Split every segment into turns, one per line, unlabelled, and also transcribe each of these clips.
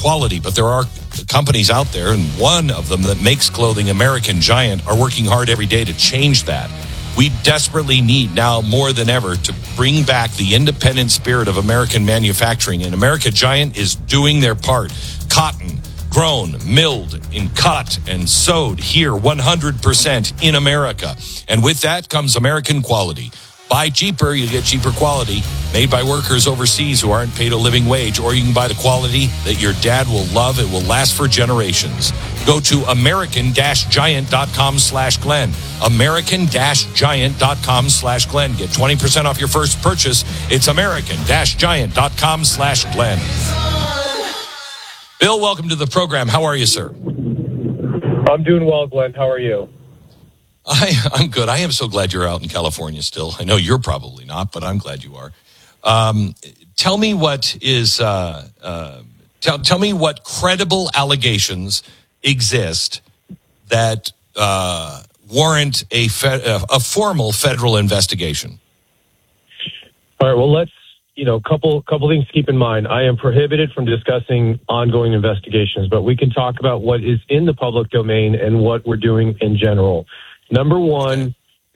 quality, but there are companies out there, and one of them that makes clothing, American Giant, are working hard every day to change that. We desperately need now more than ever to bring back the independent spirit of American manufacturing, and American Giant is doing their part. Cotton, grown, milled, and cut and sewed here 100% in America. And with that comes American quality. Buy cheaper, you get cheaper quality, made by workers overseas who aren't paid a living wage, or you can buy the quality that your dad will love. It will last for generations. Go to American-Giant.com/Glenn. American-Giant.com/Glenn. Get 20% off your first purchase. It's American-Giant.com/Glenn. Bill, welcome to the program. How are you, sir?
I'm doing well, Glenn. How are you?
I'm good. I am so glad you're out in California still. I know you're probably not, but I'm glad you are. Tell me what is. Tell me what credible allegations exist that warrant a formal federal investigation.
All right. Well, let's couple things to keep in mind. I am prohibited from discussing ongoing investigations, but we can talk about what is in the public domain and what we're doing in general. Number one,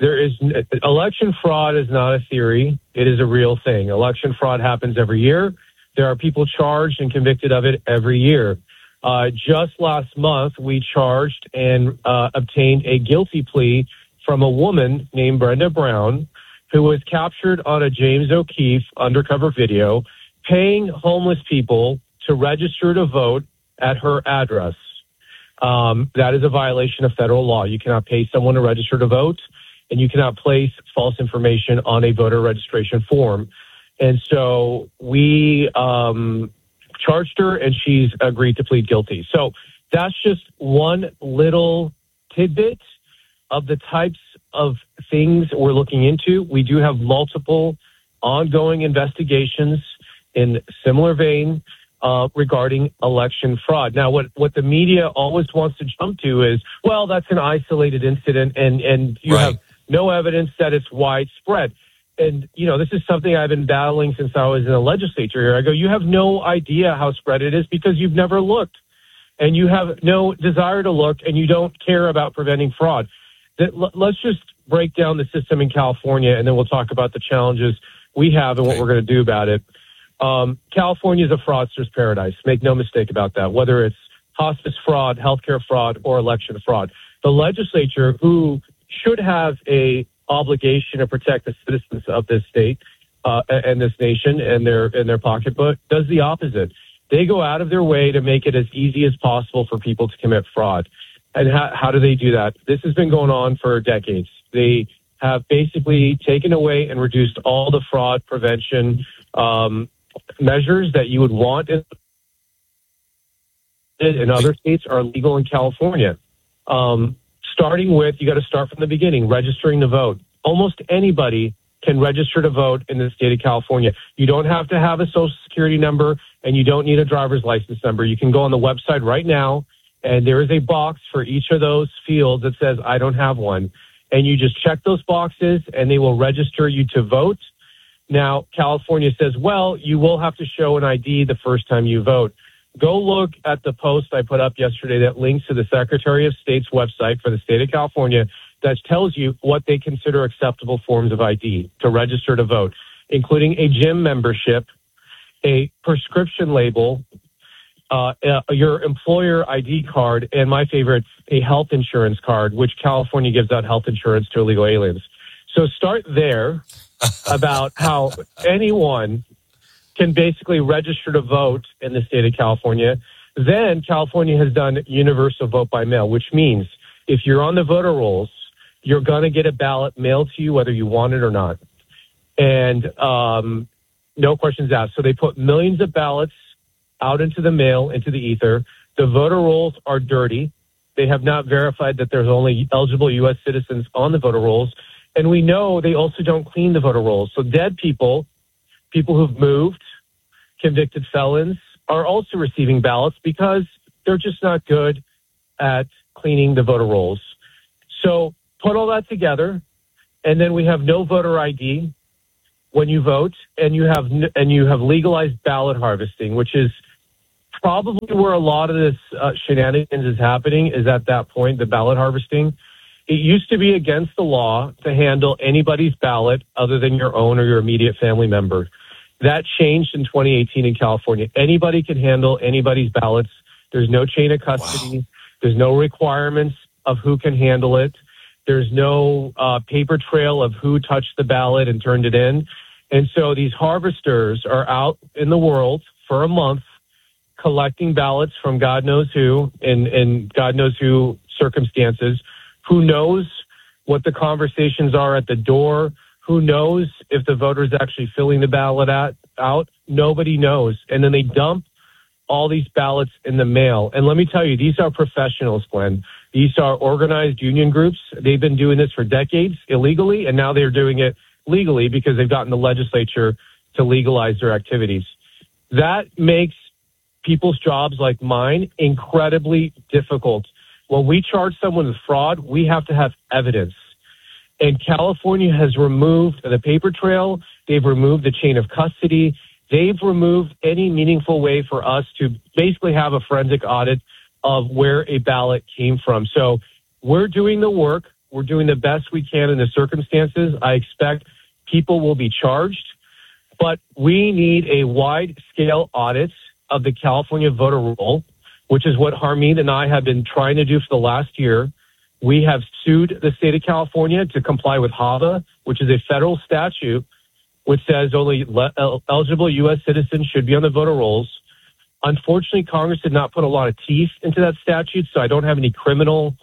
election fraud is not a theory. It is a real thing. Election fraud happens every year. There are people charged and convicted of it every year. Just last month, we charged and obtained a guilty plea from a woman named Brenda Brown, who was captured on a James O'Keefe undercover video, paying homeless people to register to vote at her address. That is a violation of federal law. You cannot pay someone to register to vote, and you cannot place false information on a voter registration form. And so we charged her, and she's agreed to plead guilty. So that's just one little tidbit of the types of things we're looking into. We do have multiple ongoing investigations in similar vein regarding election fraud. Now, what the media always wants to jump to is, well, that's an isolated incident, and you have no evidence that it's widespread. And, this is something I've been battling since I was in the legislature here. I go, you have no idea how spread it is because you've never looked, and you have no desire to look, and you don't care about preventing fraud. Let's just break down the system in California, and then we'll talk about the challenges we have and what we're going to do about it. California is a fraudster's paradise. Make no mistake about that, whether it's hospice fraud, healthcare fraud, or election fraud. The legislature, who should have a obligation to protect the citizens of this state and this nation and their pocketbook, does the opposite. They go out of their way to make it as easy as possible for people to commit fraud. And how do they do that? This has been going on for decades. They have basically taken away and reduced all the fraud prevention measures that you would want in other states are legal in California. Starting with, you got to start from the beginning, registering to vote. Almost anybody can register to vote in the state of California. You don't have to have a social security number, and you don't need a driver's license number. You can go on the website right now, and there is a box for each of those fields that says, I don't have one. And you just check those boxes, and they will register you to vote. Now, California says, well, you will have to show an ID the first time you vote. Go look at the post I put up yesterday that links to the Secretary of State's website for the state of California that tells you what they consider acceptable forms of ID to register to vote, including a gym membership, a prescription label, your employer ID card, and my favorite, a health insurance card, which California gives out health insurance to illegal aliens. So start there about how anyone can basically register to vote in the state of California. Then California has done universal vote by mail, which means if you're on the voter rolls, you're going to get a ballot mailed to you whether you want it or not. And no questions asked. So they put millions of ballots out into the mail, into the ether. The voter rolls are dirty. They have not verified that there's only eligible U.S. citizens on the voter rolls. And we know they also don't clean the voter rolls. So dead people who've moved, convicted felons, are also receiving ballots because they're just not good at cleaning the voter rolls. So put all that together, and then we have no voter ID when you vote, and you have legalized ballot harvesting, which is probably where a lot of this shenanigans is happening is at that point, the ballot harvesting. It used to be against the law to handle anybody's ballot other than your own or your immediate family member. That changed in 2018 in California. Anybody can handle anybody's ballots. There's no chain of custody. Wow. There's no requirements of who can handle it. There's no paper trail of who touched the ballot and turned it in. And so these harvesters are out in the world for a month collecting ballots from God knows who and God knows who circumstances. Who knows what the conversations are at the door? Who knows if the voter's actually filling the ballot out? Nobody knows. And then they dump all these ballots in the mail. And let me tell you, these are professionals, Glenn. These are organized union groups. They've been doing this for decades illegally, and now they're doing it legally because they've gotten the legislature to legalize their activities. That makes people's jobs like mine incredibly difficult. When we charge someone with fraud, we have to have evidence. And California has removed the paper trail. They've removed the chain of custody. They've removed any meaningful way for us to basically have a forensic audit of where a ballot came from. So we're doing the work. We're doing the best we can in the circumstances. I expect people will be charged, but we need a wide-scale audit of the California voter roll, which is what Harmeet and I have been trying to do for the last year. We have sued the state of California to comply with HAVA, which is a federal statute, which says only eligible U.S. citizens should be on the voter rolls. Unfortunately, Congress did not put a lot of teeth into that statute, so I don't have any criminal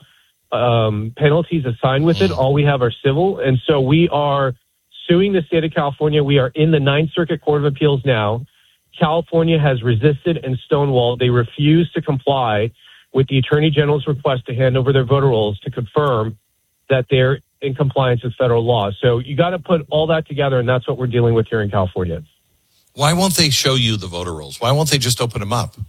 penalties assigned with it. All we have are civil. And so we are suing the state of California. We are in the Ninth Circuit Court of Appeals now. California has resisted and stonewalled. They refuse to comply with the Attorney General's request to hand over their voter rolls to confirm that they're in compliance with federal law. So you got to put all that together, and that's what we're dealing with here in California.
Why won't they show you the voter rolls? Why won't they just open them up?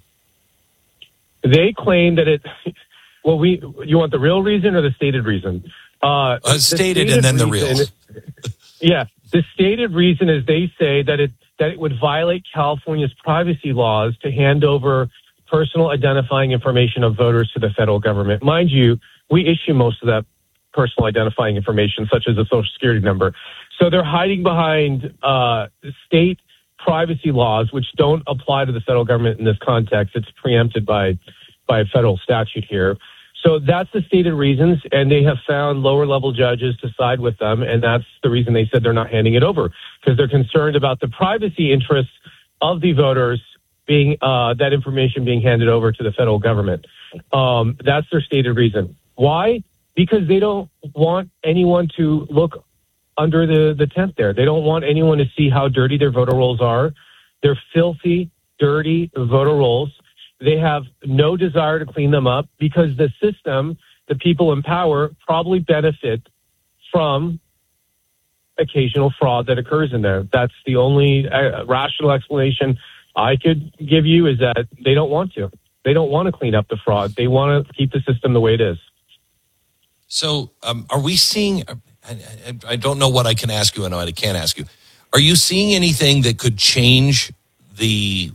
They claim that it... Well, you want the real reason or the stated reason?
Stated and then the real.
Yeah. The stated reason is they say that it would violate California's privacy laws to hand over personal identifying information of voters to the federal government. Mind you, we issue most of that personal identifying information, such as a social security number. So they're hiding behind state privacy laws, which don't apply to the federal government in this context. It's preempted by a federal statute here. So that's the stated reasons, and they have found lower-level judges to side with them, and that's the reason they said they're not handing it over, because they're concerned about the privacy interests of the voters being that information being handed over to the federal government. That's their stated reason. Why? Because they don't want anyone to look under the tent there. They don't want anyone to see how dirty their voter rolls are. They're filthy, dirty voter rolls. They have no desire to clean them up because the system, the people in power, probably benefit from occasional fraud that occurs in there. That's the only rational explanation I could give you, is that they don't want to. They don't want to clean up the fraud. They want to keep the system the way it is.
So are we seeing, I don't know what I can ask you and what I can't ask you. Are you seeing anything that could change the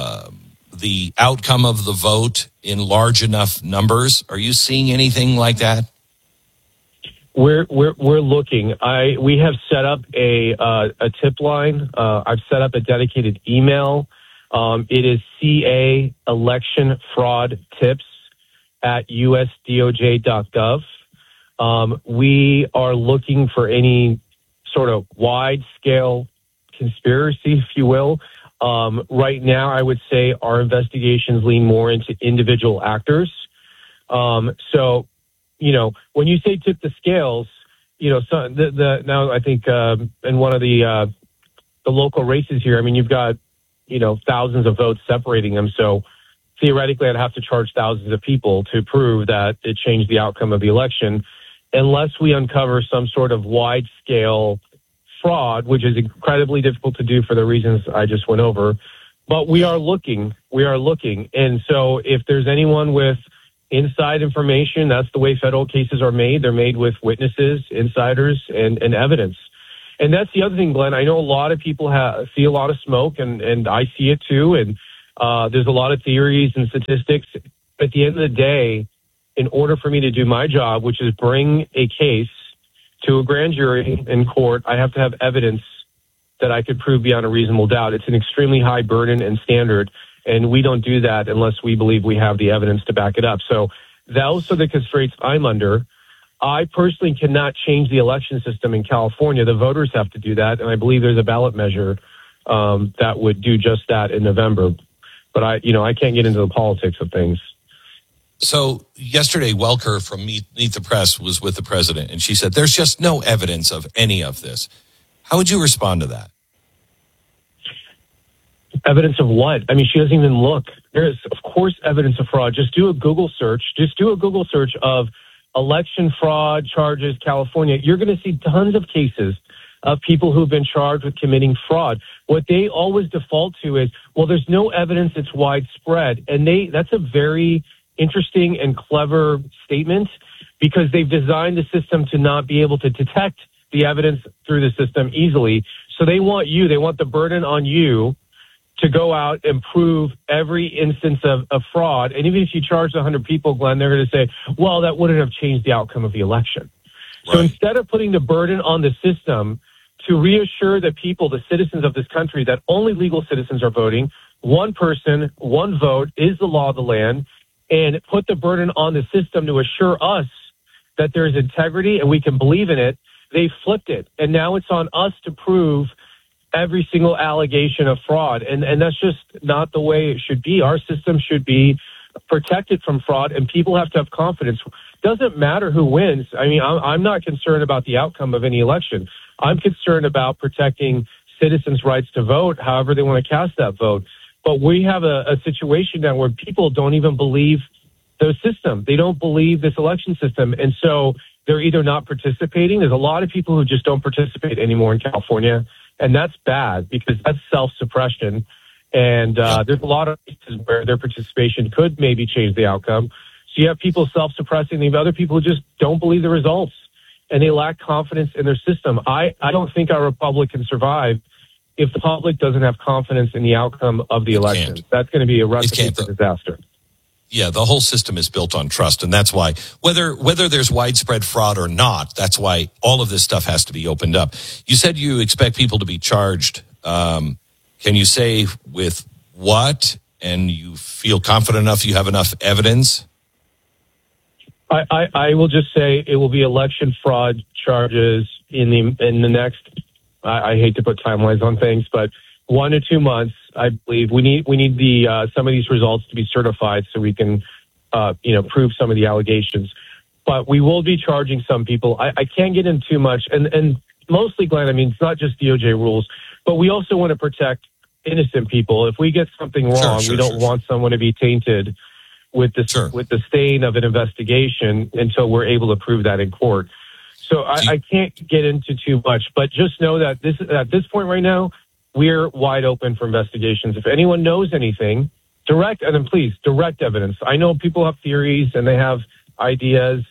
outcome of the vote in large enough numbers? Are you seeing anything like that?
We're looking. We have set up a tip line. I've set up a dedicated email. It is CA election fraud tips at usdoj.gov. We are looking for any sort of wide scale conspiracy, if you will. Right now, I would say our investigations lean more into individual actors. So, you know, when you say tip the scales, you know, so now I think in one of the local races here, I mean, you've got, you know, thousands of votes separating them. So theoretically, I'd have to charge thousands of people to prove that it changed the outcome of the election, unless we uncover some sort of wide scale fraud, which is incredibly difficult to do for the reasons I just went over. But we are looking. And so if there's anyone with inside information, that's the way federal cases are made. They're made with witnesses, insiders, and evidence. And that's the other thing, Glenn. I know a lot of people see a lot of smoke, and I see it too. And There's a lot of theories and statistics. At the end of the day, in order for me to do my job, which is bring a case to a grand jury in court, I have to have evidence that I could prove beyond a reasonable doubt. It's an extremely high burden and standard, and we don't do that unless we believe we have the evidence to back it up. So those are the constraints I'm under. I personally cannot change the election system in California. The voters have to do that, and I believe there's a ballot measure that would do just that in November. But I can't get into the politics of things.
So yesterday, Welker from Meet the Press was with the president, and she said there's just no evidence of any of this. How would you respond to that?
Evidence of what? I mean, she doesn't even look. There is, of course, evidence of fraud. Just do a Google search. Just do a Google search of election fraud charges, California. You're going to see tons of cases of people who've been charged with committing fraud. What they always default to is, well, there's no evidence it's widespread. And that's a very interesting and clever statement, because they've designed the system to not be able to detect the evidence through the system easily. So they want the burden on you to go out and prove every instance of fraud. And even if you charge 100 people, Glenn, they're going to say, well, that wouldn't have changed the outcome of the election. Right. So instead of putting the burden on the system to reassure the people, the citizens of this country, that only legal citizens are voting, one person, one vote is the law of the land, and put the burden on the system to assure us that there is integrity and we can believe in it, they flipped it. And now it's on us to prove every single allegation of fraud. And that's just not the way it should be. Our system should be protected from fraud, and people have to have confidence. Doesn't matter who wins. I mean, I'm not concerned about the outcome of any election. I'm concerned about protecting citizens' rights to vote, however they want to cast that vote. But we have a situation now where people don't even believe the system. They don't believe this election system. And so they're either not participating. There's a lot of people who just don't participate anymore in California. And that's bad, because that's self-suppression. And there's a lot of cases where their participation could maybe change the outcome. So you have people self-suppressing. You have other people who just don't believe the results, and they lack confidence in their system. I don't think our republic can survive if the public doesn't have confidence in the outcome of the election. That's going to be a recipe for disaster.
Yeah, the whole system is built on trust, and that's why whether there's widespread fraud or not, that's why all of this stuff has to be opened up. You said you expect people to be charged. Can you say with what, and you feel confident enough you have enough evidence?
I will just say it will be election fraud charges in the next, I hate to put timelines on things, but 1 to 2 months. I believe we need some of these results to be certified so we can prove some of the allegations. But we will be charging some people. I can't get in too much, and mostly, Glenn, I mean, it's not just DOJ rules, but we also want to protect innocent people. If we get something wrong, we don't want someone to be tainted with the stain of an investigation until we're able to prove that in court. So I can't get into too much, but just know that at this point right now, we're wide open for investigations. If anyone knows anything, direct evidence. I know people have theories and they have ideas,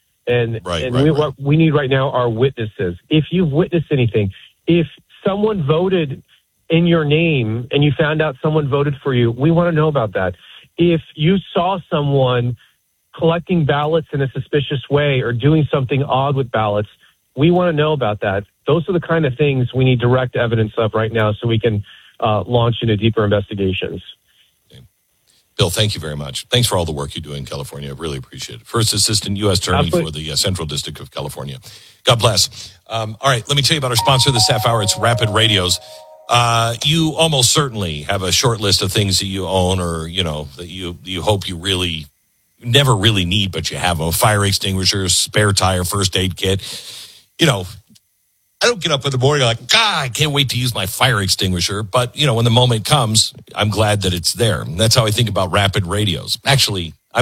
what we need right now are witnesses. If you've witnessed anything, if someone voted in your name and you found out someone voted for you, we want to know about that. If you saw someone collecting ballots in a suspicious way or doing something odd with ballots, we want to know about that. Those are the kind of things we need direct evidence of right now so we can launch into deeper investigations.
Okay. Bill, thank you very much. Thanks for all the work you do in California. I really appreciate it. First Assistant U.S. Attorney for the Central District of California. God bless. All right, let me tell you about our sponsor this half hour. It's Rapid Radios. You almost certainly have a short list of things that you own or, that you hope you really never really need, but you have a fire extinguisher, spare tire, first aid kit. I don't get up in the morning like, God, I can't wait to use my fire extinguisher. But, when the moment comes, I'm glad that it's there. And that's how I think about Rapid Radios. Actually, I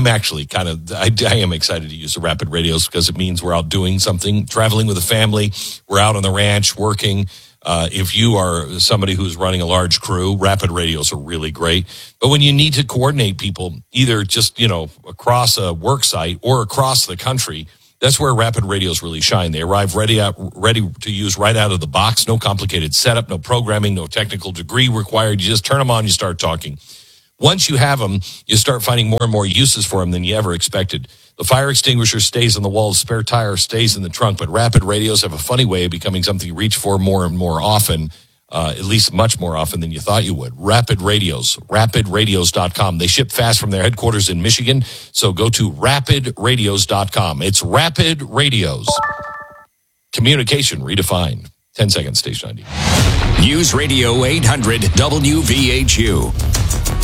am excited to use the Rapid Radios because it means we're out doing something, traveling with a family. We're out on the ranch working. If you are somebody who's running a large crew, Rapid Radios are really great. But when you need to coordinate people, either just, across a work site or across the country, that's where Rapid Radios really shine. They arrive ready to use right out of the box. No complicated setup, no programming, no technical degree required. You just turn them on, you start talking. Once you have them, you start finding more and more uses for them than you ever expected. The fire extinguisher stays on the wall, the spare tire stays in the trunk, but rapid radios have a funny way of becoming something you reach for more and more often, at least much more often than you thought you would. Rapid Radios, rapidradios.com. They ship fast from their headquarters in Michigan, so go to rapidradios.com. It's Rapid Radios. Communication redefined. 10 seconds, Station ID.
News Radio 800 WVHU.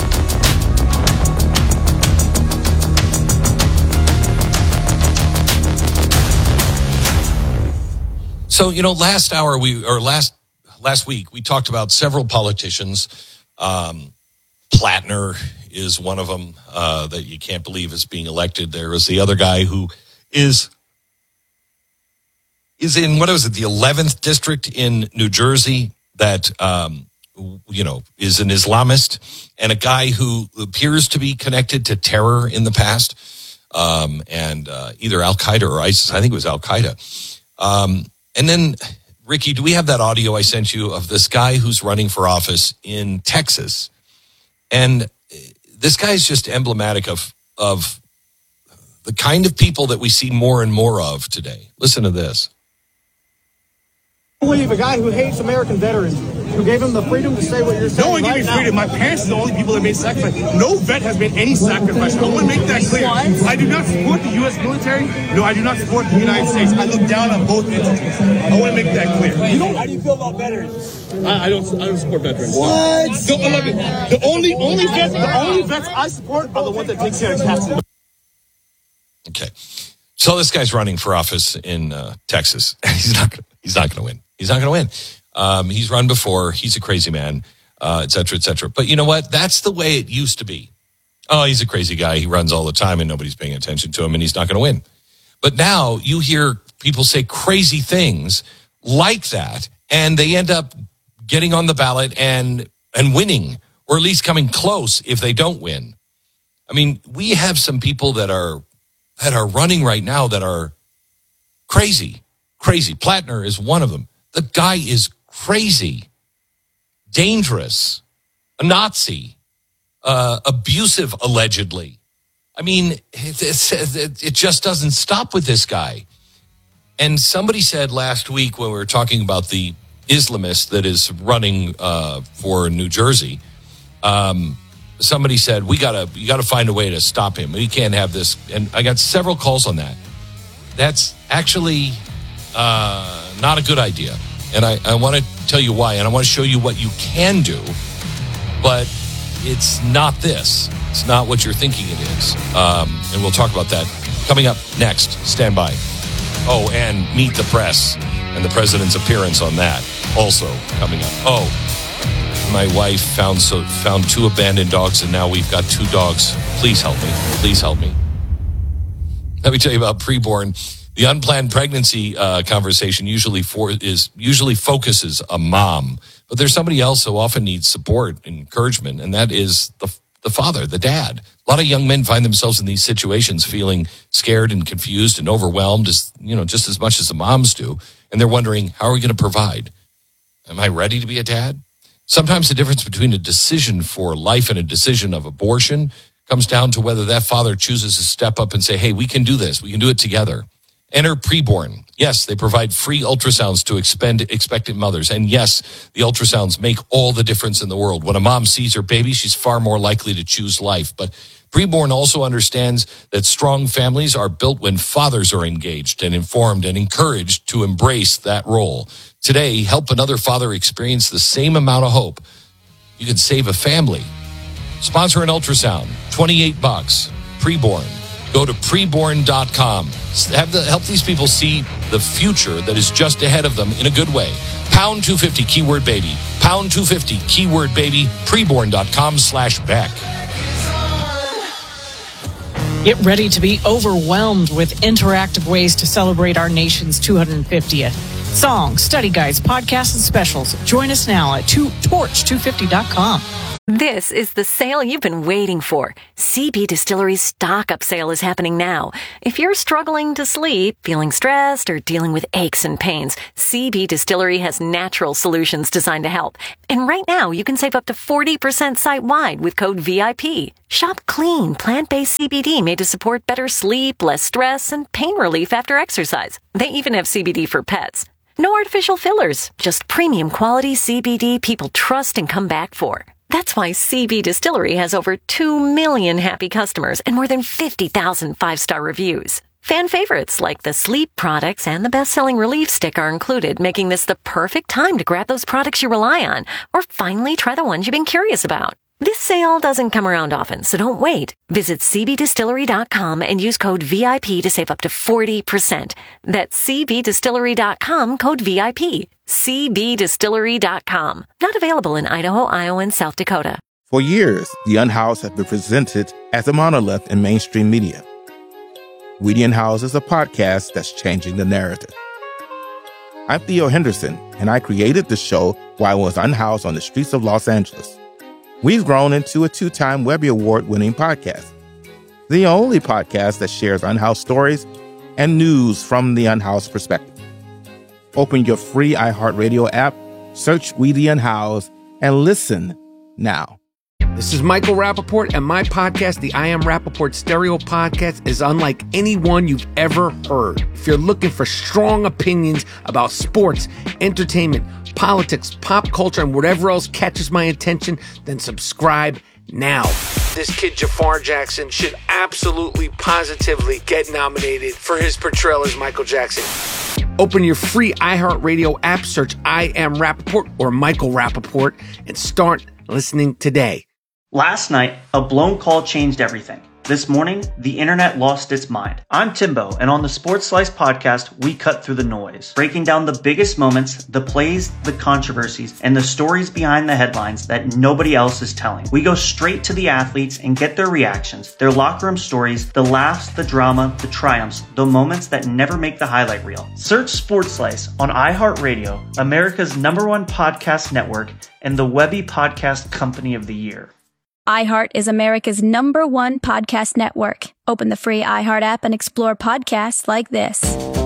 So, last week, we talked about several politicians. Plattner is one of them that you can't believe is being elected. There is the other guy who is in, the 11th district in New Jersey that, is an Islamist, and a guy who appears to be connected to terror in the past, and either Al-Qaeda or ISIS. I think it was Al-Qaeda. And then, Ricky, do we have that audio I sent you of this guy who's running for office in Texas? And this guy is just emblematic of the kind of people that we see more and more of today. Listen to this.
I believe a guy who hates American veterans, who gave him the freedom to say what you're saying.
No one gave me freedom. My parents are the only people that made sacrifice. No vet has made any sacrifice. I want to make that clear. I do not support the U.S. military. No, I do not support the United States. I look down on both entities. I want to make that clear.
How do you feel about veterans?
I don't support veterans.
What?
The only vets I support are the ones that take care of cats.
Okay. So this guy's running for office in Texas. He's not going to win. He's not going to win. He's run before. He's a crazy man, et cetera, et cetera. But you know what? That's the way it used to be. Oh, he's a crazy guy. He runs all the time and nobody's paying attention to him and he's not going to win. But now you hear people say crazy things like that and they end up getting on the ballot and winning, or at least coming close if they don't win. I mean, we have some people that are running right now that are crazy. Plattner is one of them. The guy is crazy, dangerous, a Nazi, abusive, allegedly. I mean, it just doesn't stop with this guy. And somebody said last week when we were talking about the Islamist that is running for New Jersey, somebody said, you gotta find a way to stop him. We can't have this. And I got several calls on that. That's actually not a good idea. And I want to tell you why. And I want to show you what you can do. But it's not this. It's not what you're thinking it is. And we'll talk about that coming up next. Stand by. Oh, and meet the press and the president's appearance on that also coming up. Oh, my wife found 2 abandoned dogs, and now we've got 2 dogs. Please help me. Please help me. Let me tell you about preborn. The unplanned pregnancy conversation usually focuses a mom, but there's somebody else who often needs support and encouragement, and that is the father, the dad. A lot of young men find themselves in these situations feeling scared and confused and overwhelmed, just as much as the moms do, and they're wondering, how are we going to provide? Am I ready to be a dad? Sometimes the difference between a decision for life and a decision of abortion comes down to whether that father chooses to step up and say, hey, we can do this. We can do it together. Enter Preborn. Yes, they provide free ultrasounds to expectant mothers. And yes, the ultrasounds make all the difference in the world. When a mom sees her baby, she's far more likely to choose life. But Preborn also understands that strong families are built when fathers are engaged and informed and encouraged to embrace that role. Today, help another father experience the same amount of hope. You can save a family. Sponsor an ultrasound, $28. Preborn. Go to preborn.com. Help these people see the future that is just ahead of them in a good way. Pound 250, keyword baby. Pound 250, keyword baby. Preborn.com/Beck.
Get ready to be overwhelmed with interactive ways to celebrate our nation's 250th. Songs, study guides, podcasts, and specials. Join us now at torch250.com.
This is the sale you've been waiting for. CB Distillery's Stock Up sale is happening now. If you're struggling to sleep, feeling stressed, or dealing with aches and pains, CB Distillery has natural solutions designed to help. And right now, you can save up to 40% site-wide with code VIP. Shop clean, plant-based CBD made to support better sleep, less stress, and pain relief after exercise. They even have CBD for pets. No artificial fillers, just premium quality CBD people trust and come back for. That's why CB Distillery has over 2 million happy customers and more than 50,000 five-star reviews. Fan favorites like the sleep products and the best-selling relief stick are included, making this the perfect time to grab those products you rely on or finally try the ones you've been curious about. This sale doesn't come around often, so don't wait. Visit cbdistillery.com and use code VIP to save up to 40%. That's cbdistillery.com, code VIP. cbdistillery.com. Not available in Idaho, Iowa, and South Dakota.
For years, The Unhoused has been presented as a monolith in mainstream media. We the Unhoused is a podcast that's changing the narrative. I'm Theo Henderson, and I created the show while I was unhoused on the streets of Los Angeles. We've grown into a 2-time Webby Award-winning podcast, the only podcast that shares unhoused stories and news from the unhoused perspective. Open your free iHeartRadio app, search We the Unhoused, and listen now.
This is Michael Rappaport, and my podcast, the I Am Rappaport Stereo Podcast, is unlike any one you've ever heard. If you're looking for strong opinions about sports, entertainment, politics, pop culture, and whatever else catches my attention, then subscribe now. This kid Jafar Jackson should absolutely, positively get nominated for his portrayal as Michael Jackson. Open your free iHeartRadio app, search I Am Rappaport or Michael Rappaport, and start listening today.
Last night, a blown call changed everything. This morning, the internet lost its mind. I'm Timbo, and on the Sports Slice podcast, we cut through the noise, breaking down the biggest moments, the plays, the controversies, and the stories behind the headlines that nobody else is telling. We go straight to the athletes and get their reactions, their locker room stories, the laughs, the drama, the triumphs, the moments that never make the highlight reel. Search Sports Slice on iHeartRadio, America's #1 podcast network, and the Webby Podcast Company of the Year.
iHeart is America's #1 podcast network. Open the free iHeart app and explore podcasts like this.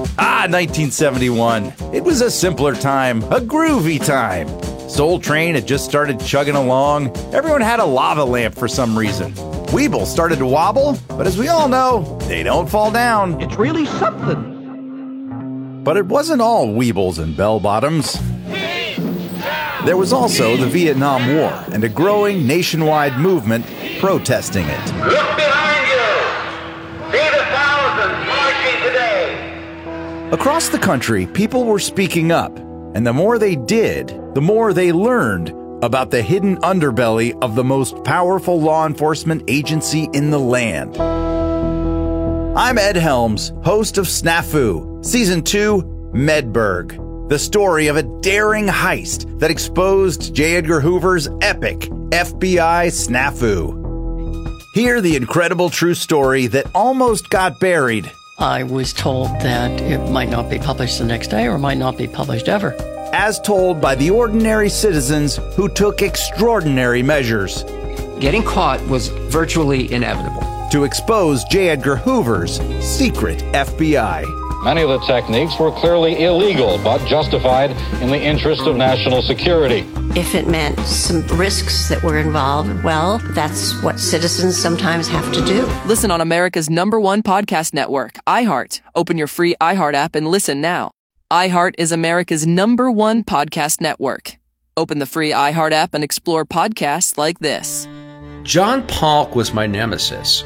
1971. It was a simpler time, a groovy time. Soul Train had just started chugging along. Everyone had a lava lamp for some reason. Weeble started to wobble, but as we all know, they don't fall down.
It's really something.
But it wasn't all Weebles and bell-bottoms. There was also the Vietnam War and a growing nationwide movement protesting it.
Look behind you! See the thousands marching today!
Across the country, people were speaking up, and the more they did, the more they learned about the hidden underbelly of the most powerful law enforcement agency in the land. I'm Ed Helms, host of Snafu, Season 2, Medberg. The story of a daring heist that exposed J. Edgar Hoover's epic FBI snafu. Hear the incredible true story that almost got buried.
I was told that it might not be published the next day or might not be published ever.
As told by the ordinary citizens who took extraordinary measures.
Getting caught was virtually inevitable.
To expose J. Edgar Hoover's secret FBI.
Many of the techniques were clearly illegal, but justified in the interest of national security.
If it meant some risks that were involved, well, that's what citizens sometimes have to do.
Listen on America's #1 podcast network, iHeart. Open your free iHeart app and listen now. iHeart is America's #1 podcast network. Open the free iHeart app and explore podcasts like this.
John Polk was my nemesis.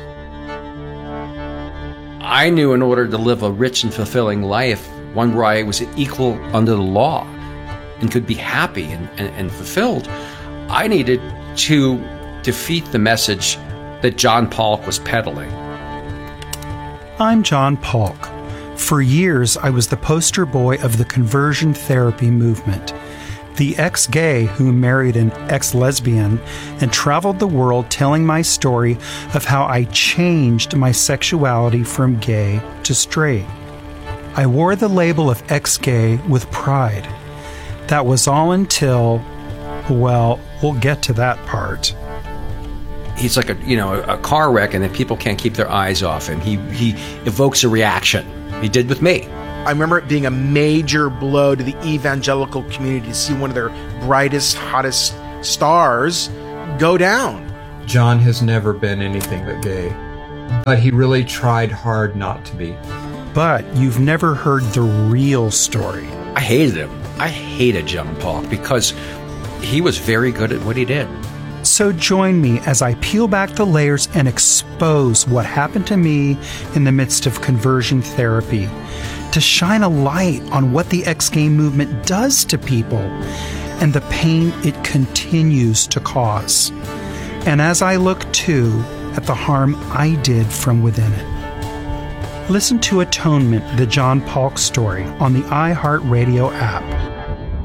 I knew in order to live a rich and fulfilling life, one where I was equal under the law and could be happy and fulfilled, I needed to defeat the message that John Polk was peddling.
I'm John Polk. For years, I was the poster boy of the conversion therapy movement. The ex-gay who married an ex-lesbian and traveled the world telling my story of how I changed my sexuality from gay to straight. I wore the label of ex-gay with pride. That was all until, well, we'll get to that part.
he's like a car wreck, and then people can't keep their eyes off him. He evokes a reaction. He did with me.
I remember it being a major blow to the evangelical community to see one of their brightest, hottest stars go down.
John has never been anything but gay, but he really tried hard not to be.
But you've never heard the real story.
I hated him. I hated John Paul because he was very good at what he did.
So join me as I peel back the layers and expose what happened to me in the midst of conversion therapy, to shine a light on what the X-Gay movement does to people and the pain it continues to cause. And as I look, too, at the harm I did from within it. Listen to Atonement, the John Paulk story, on the iHeartRadio app.